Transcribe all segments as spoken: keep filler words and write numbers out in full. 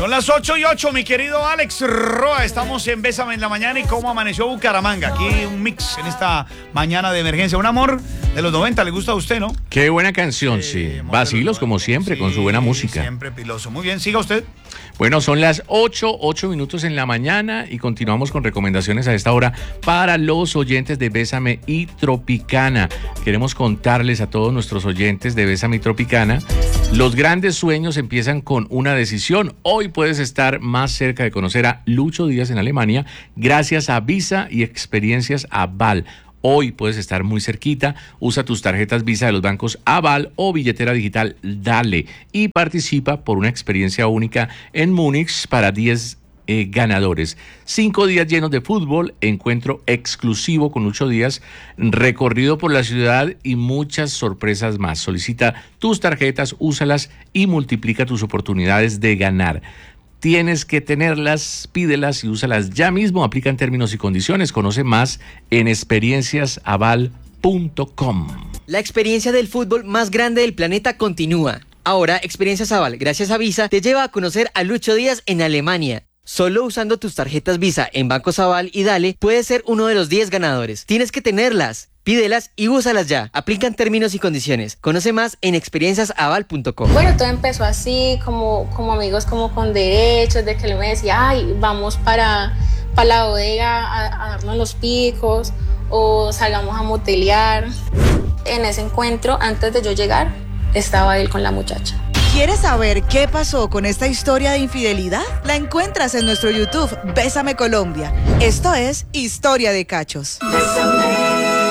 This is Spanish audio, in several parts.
Son las ocho y ocho, mi querido Alex Roa. Estamos en Bésame en la Mañana y cómo amaneció Bucaramanga. Aquí un mix en esta mañana de emergencia. Un amor de los noventa, ¿le gusta a usted, no? Qué buena canción, sí. sí. Vacilos, como siempre, sí, con su buena música. Siempre piloso. Muy bien, siga usted. Bueno, son las ocho, ocho minutos en la mañana y continuamos con recomendaciones a esta hora para los oyentes de Bésame y Tropicana. Queremos contarles a todos nuestros oyentes de Bésame y Tropicana, los grandes sueños empiezan con una decisión. Hoy puedes estar más cerca de conocer a Lucho Díaz en Alemania gracias a Visa y Experiencias Aval. Hoy puedes estar muy cerquita, usa tus tarjetas Visa de los bancos Aval o billetera digital Dale y participa por una experiencia única en Múnich para diez eh, ganadores. Cinco días llenos de fútbol, encuentro exclusivo con Lucho Díaz, recorrido por la ciudad y muchas sorpresas más. Solicita tus tarjetas, úsalas y multiplica tus oportunidades de ganar. Tienes que tenerlas, pídelas y úsalas ya mismo. Aplican términos y condiciones. Conoce más en experiencias aval punto com. La experiencia del fútbol más grande del planeta continúa. Ahora, Experiencias Aval, gracias a Visa, te lleva a conocer a Lucho Díaz en Alemania. Solo usando tus tarjetas Visa en Bancos Aval y Dale, puedes ser uno de los diez ganadores. Tienes que tenerlas. Pídelas y úsalas ya. Aplican términos y condiciones. Conoce más en experiencias aval punto com. Bueno, todo empezó así, como, como amigos, como con derechos, de que él me decía, ay, vamos para, para la bodega a, a darnos los picos, o salgamos a motelear. En ese encuentro, antes de yo llegar, estaba él con la muchacha. ¿Quieres saber qué pasó con esta historia de infidelidad? La encuentras en nuestro YouTube, Bésame Colombia. Esto es Historia de Cachos. Bésame.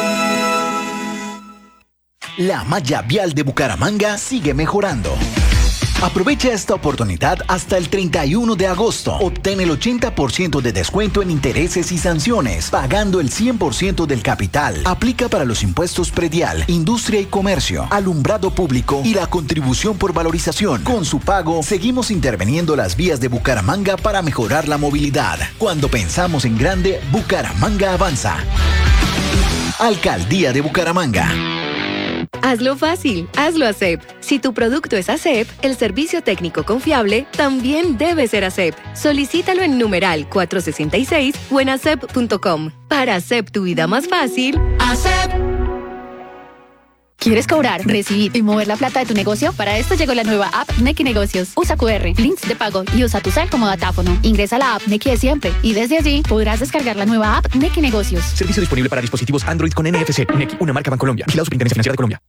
La malla vial de Bucaramanga sigue mejorando. Aprovecha esta oportunidad hasta el treinta y uno de agosto. Obtén el ochenta por ciento de descuento en intereses y sanciones, pagando el cien por ciento del capital. Aplica para los impuestos predial, industria y comercio, alumbrado público y la contribución por valorización. Con su pago, seguimos interviniendo las vías de Bucaramanga para mejorar la movilidad. Cuando pensamos en grande, Bucaramanga avanza. Alcaldía de Bucaramanga. Hazlo fácil, hazlo ASEP. Si tu producto es ASEP, el servicio técnico confiable también debe ser ASEP. Solicítalo en numeral cuatrocientos sesenta y seis o en asep punto com. Para ASEP tu vida más fácil, ASEP. ¿Quieres cobrar, recibir y mover la plata de tu negocio? Para esto llegó la nueva app Nequi Negocios. Usa cu erre, links de pago y usa tu cel como datáfono. Ingresa a la app Nequi de siempre y desde allí podrás descargar la nueva app Nequi Negocios. Servicio disponible para dispositivos Android con N F C. Nequi, una marca Bancolombia. Vigilado Superintendencia Financiera de Colombia.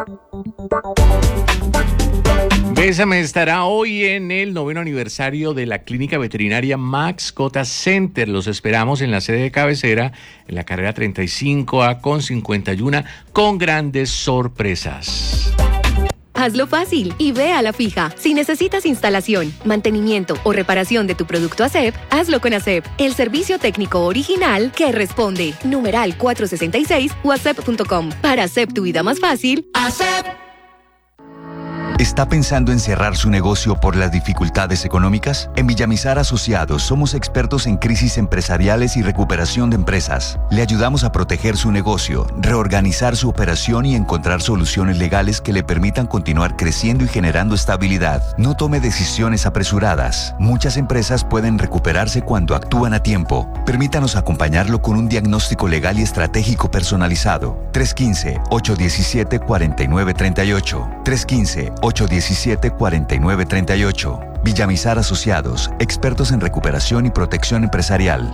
Bésame estará hoy en el noveno aniversario de la Clínica Veterinaria Mascota Center. Los esperamos en la sede de cabecera, en la carrera treinta y cinco A con cincuenta y uno, con grandes sorpresas. Hazlo fácil y ve a la fija. Si necesitas instalación, mantenimiento o reparación de tu producto ASEP, hazlo con ASEP, el servicio técnico original que responde. Numeral cuatrocientos sesenta y seis o asep punto com. Para ASEP tu vida más fácil, ASEP. ¿Está pensando en cerrar su negocio por las dificultades económicas? En Villamizar Asociados somos expertos en crisis empresariales y recuperación de empresas. Le ayudamos a proteger su negocio, reorganizar su operación y encontrar soluciones legales que le permitan continuar creciendo y generando estabilidad. No tome decisiones apresuradas. Muchas empresas pueden recuperarse cuando actúan a tiempo. Permítanos acompañarlo con un diagnóstico legal y estratégico personalizado. tres uno cinco, ocho uno siete, cuatro nueve tres ocho. tres uno cinco, ocho uno siete, cuatro nueve tres ocho. Villamizar Asociados, expertos en recuperación y protección empresarial.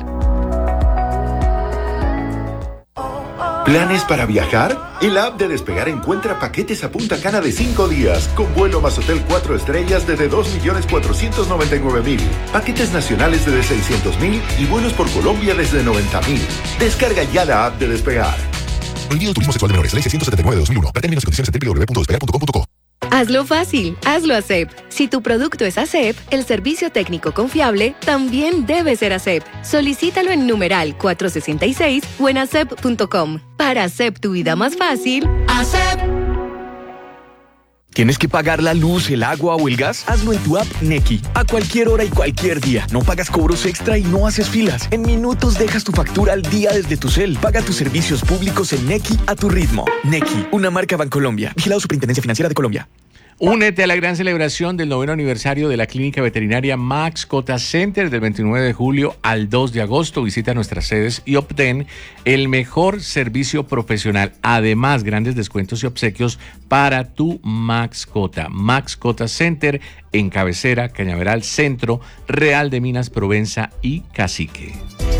¿Planes para viajar? En la app de Despegar encuentra paquetes a Punta Cana de cinco días, con vuelo más hotel cuatro estrellas desde dos millones cuatrocientos noventa y nueve mil, paquetes nacionales desde seiscientos mil y vuelos por Colombia desde noventa mil. Descarga ya la app de Despegar. Prohibido turismo sexual de menores, ley seiscientos setenta y nueve de dos mil uno. Para términos y condiciones en doble u doble u doble u punto despegar punto com punto co. Hazlo fácil, hazlo ASEP. Si tu producto es ASEP, el servicio técnico confiable también debe ser ASEP. Solicítalo en numeral cuatrocientos sesenta y seis o en asep punto com. Para ASEP tu vida más fácil, ASEP. ¿Tienes que pagar la luz, el agua o el gas? Hazlo en tu app Nequi, a cualquier hora y cualquier día. No pagas cobros extra y no haces filas. En minutos dejas tu factura al día desde tu cel. Paga tus servicios públicos en Nequi a tu ritmo. Nequi, una marca Bancolombia. Vigilado Superintendencia Financiera de Colombia. Únete a la gran celebración del noveno aniversario de la clínica veterinaria Mascota Center del veintinueve de julio al dos de agosto. Visita nuestras sedes y obtén el mejor servicio profesional. Además, grandes descuentos y obsequios para tu mascota. Mascota Center en Cabecera, Cañaveral Centro, Real de Minas, Provenza y Cacique.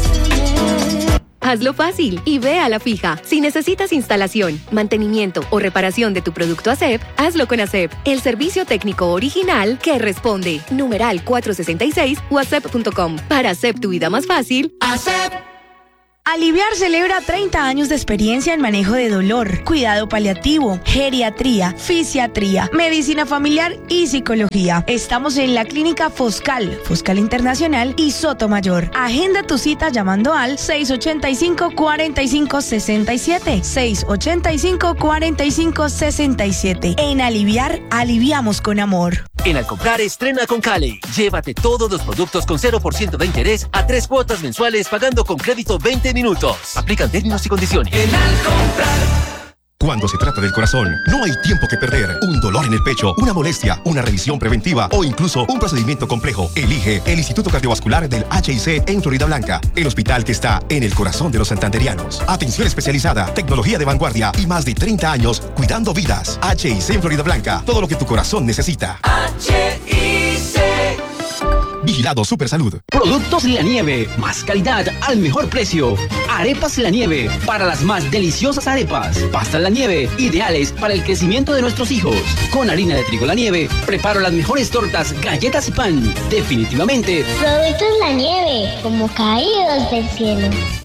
Hazlo fácil y ve a la fija. Si necesitas instalación, mantenimiento o reparación de tu producto ASEP, hazlo con ASEP, el servicio técnico original que responde. Numeral cuatrocientos sesenta y seis o asep punto com. Para ASEP tu vida más fácil, ASEP. Aliviar celebra treinta años de experiencia en manejo de dolor, cuidado paliativo, geriatría, fisiatría, medicina familiar y psicología. Estamos en la clínica Foscal, Foscal Internacional y Sotomayor. Agenda tu cita llamando al seis ochenta y cinco, cuarenta y cinco, sesenta y siete, seis ochenta y cinco, cuarenta y cinco, sesenta y siete. En Aliviar, aliviamos con amor. En Al Comprar, estrena con Cali. Llévate todos los productos con cero por ciento de interés a tres cuotas mensuales pagando con crédito veinte minutos. Aplican términos y condiciones. En Al Comprar. Cuando se trata del corazón, no hay tiempo que perder. Un dolor en el pecho, una molestia, una revisión preventiva o incluso un procedimiento complejo. Elige el Instituto Cardiovascular del H I C en Florida Blanca, el hospital que está en el corazón de los santanderianos. Atención especializada, tecnología de vanguardia y más de treinta años cuidando vidas. H I C en Florida Blanca, todo lo que tu corazón necesita. H I C. Vigilado Supersalud. Productos La Nieve, más calidad al mejor precio. Arepas La Nieve, para las más deliciosas arepas. Pastas La Nieve, ideales para el crecimiento de nuestros hijos. Con harina de trigo La Nieve, preparo las mejores tortas, galletas y pan. Definitivamente. Productos La Nieve, como caídos del cielo.